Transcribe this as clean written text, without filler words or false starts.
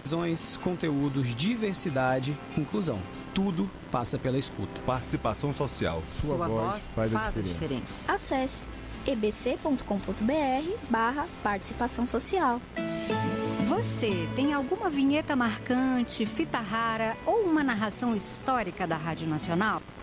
Conteúdos, diversidade, inclusão. Tudo passa pela escuta. Participação social. Sua voz faz a diferença. Acesse ebc.com.br/participação social. Você tem alguma vinheta marcante, fita rara ou uma narração histórica da Rádio Nacional?